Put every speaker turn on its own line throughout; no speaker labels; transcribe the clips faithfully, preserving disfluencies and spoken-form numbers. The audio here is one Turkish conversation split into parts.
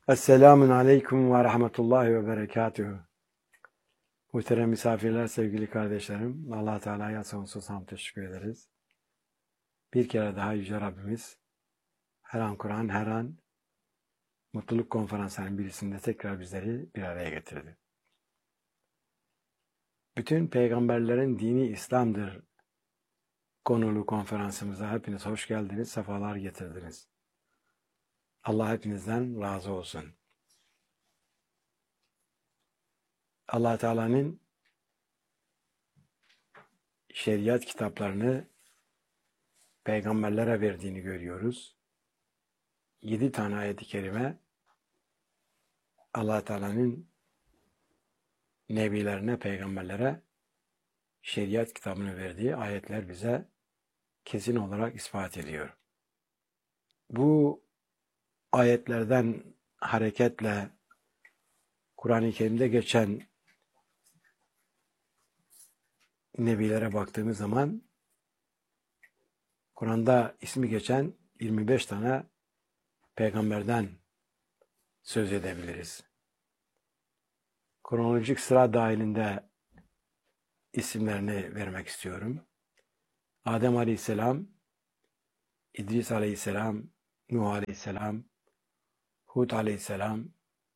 Esselamun Aleyküm ve Rahmetullahi ve Berekatühü. Muhterem misafirler, sevgili kardeşlerim, Allah Teala'ya sonsuz hamd teşekkür ederiz. Bir kere daha Yüce Rabbimiz, her an Kur'an, her an mutluluk konferanslarının birisinde tekrar bizleri bir araya getirdi. Bütün peygamberlerin dini İslam'dır konulu konferansımıza hepiniz hoş geldiniz, sefalar getirdiniz. Allah hepinizden razı olsun. Allah Teala'nın şeriat kitaplarını peygamberlere verdiğini görüyoruz. Yedi tane ayet-i kerime Allah Teala'nın nebilerine, peygamberlere şeriat kitabını verdiği ayetler bize kesin olarak ispat ediyor. Bu ayetlerden hareketle Kur'an-ı Kerim'de geçen nebilere baktığımız zaman Kur'an'da ismi geçen yirmi beş tane peygamberden söz edebiliriz. Kronolojik sıra dahilinde isimlerini vermek istiyorum. Adem Aleyhisselam, İdris Aleyhisselam, Nuh Aleyhisselam, Hud Aleyhisselam,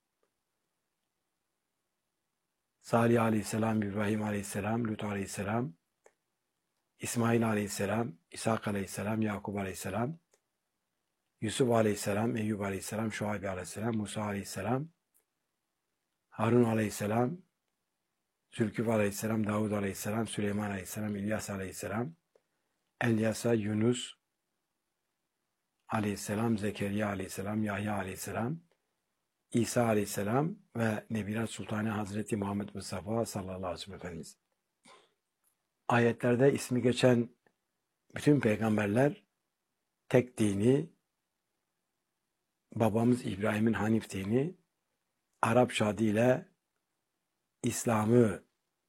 Salih Aleyhisselam, İbrahim Aleyhisselam, Lut Aleyhisselam, İsmail Aleyhisselam, İshak Aleyhisselam, Yakup Aleyhisselam, Yusuf Aleyhisselam, Eyyub Aleyhisselam, Şuayb Aleyhisselam, Musa Aleyhisselam, Harun Aleyhisselam, Zülküf Aleyhisselam, Davud Aleyhisselam, Süleyman Aleyhisselam, İlyas Aleyhisselam, Elyasa, Yunus Aleyhisselam, Zekeriya Aleyhisselam, Yahya Aleyhisselam, İsa Aleyhisselam ve Nebiler Sultanı Hazreti Muhammed Mustafa sallallahu aleyhi ve sellem Efendimiz. Ayetlerde ismi geçen bütün peygamberler tek dini, babamız İbrahim'in Hanif dini, Arapça adıyla İslam'ı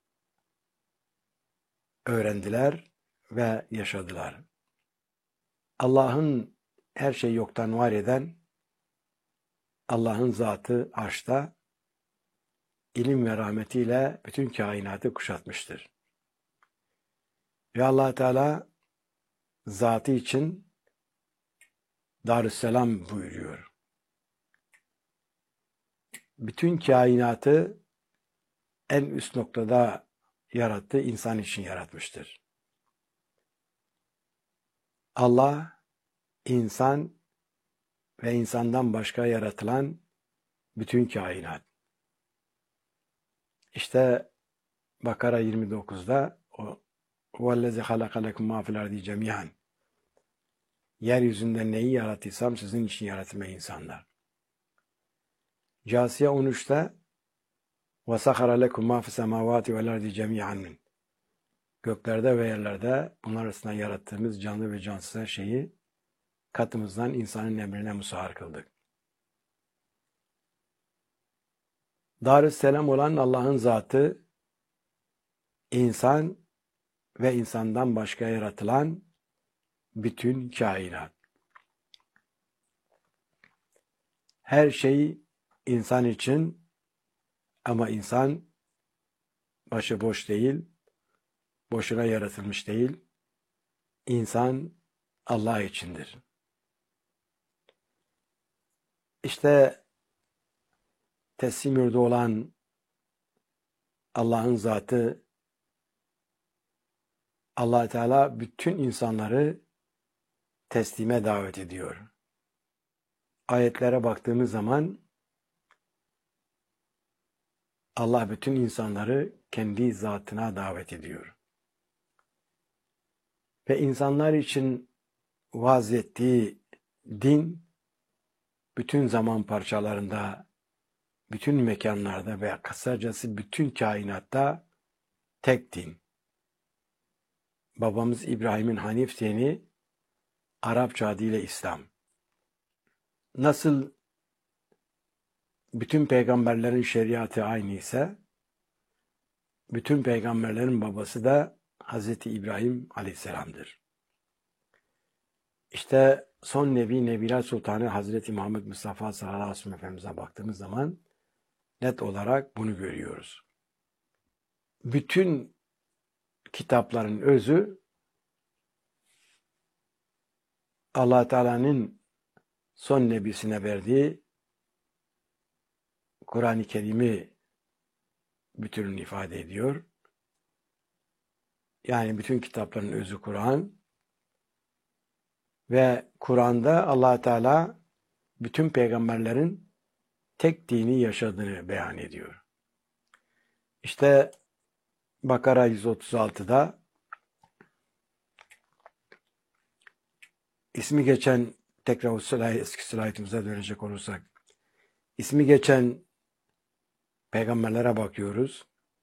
öğrendiler ve yaşadılar. Allah'ın her şeyi yoktan var eden, Allah'ın zatı arşta, ilim ve rahmetiyle bütün kainatı kuşatmıştır. Ve Allah Teala zatı için Darüsselam buyuruyor. Bütün kainatı en üst noktada yarattı, insan için yaratmıştır. Allah, insan ve insandan başka yaratılan bütün kainat. İşte Bakara yirmi dokuzda o وَالَّذِي خَلَقَ لَكُمْ مَا فِي الْأَرْضِ جَمِيعًا Yeryüzünde neyi yarattıysam sizin için yarattım ey insanlar. Câsiye on üçte وَسَخَرَ لَكُمْ مَا فِي السَّمَاوَاتِ وَالْأَرْضِ جَمِيعًا Göklerde ve yerlerde bunlar arasında yarattığımız canlı ve cansız her şeyi katımızdan insanın emrine musahhar kıldık. Darüsselam olan Allah'ın zatı, insan ve insandan başka yaratılan bütün kainat. Her şey insan için ama insan başıboş değil, boşuna yaratılmış değil. İnsan Allah içindir. İşte teslim yurdu olan Allah'ın zatı, Allah Teala bütün insanları teslime davet ediyor. Ayetlere baktığımız zaman Allah bütün insanları kendi zatına davet ediyor. Ve insanlar için vaaz ettiği din bütün zaman parçalarında, bütün mekanlarda veya kısacası bütün kainatta tek din. Babamız İbrahim'in Hanif dini, Arapça adıyla İslam. Nasıl bütün peygamberlerin şeriatı aynı ise, bütün peygamberlerin babası da Hazreti İbrahim Aleyhisselam'dır. İşte son Nebi Nebiler Sultanı Hazreti Muhammed Mustafa sallallahu aleyhi ve sellem Efendimiz'e baktığımız zaman net olarak bunu görüyoruz. Bütün kitapların özü Allah Teala'nın son nebisine verdiği Kur'an-ı Kerim'i bütününü ifade ediyor. Yani bütün kitapların özü Kur'an ve Kur'an'da Allah Teala bütün peygamberlerin tek dini yaşadığını beyan ediyor. İşte Bakara yüz otuz altıda ismi geçen, tekrar o slide, eski slaytımıza dönecek olursak, ismi geçen peygamberlere bakıyoruz.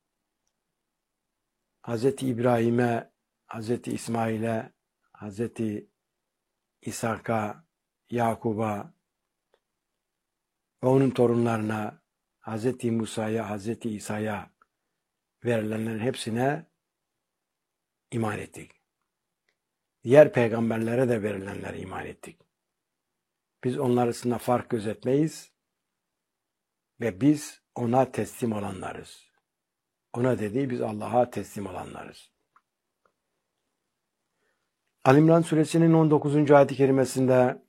Hazreti İbrahim'e, Hazreti İsmail'e, Hazreti İshak'a, Yakub'a ve onun torunlarına, Hazreti Musa'ya, Hazreti İsa'ya verilenlerin hepsine iman ettik. Diğer peygamberlere de verilenlere iman ettik. Biz onlar arasında fark gözetmeyiz ve biz ona teslim olanlarız. Ona dediği biz Allah'a teslim olanlarız. Ali İmran suresinin on dokuzuncu ayet-i kerimesinde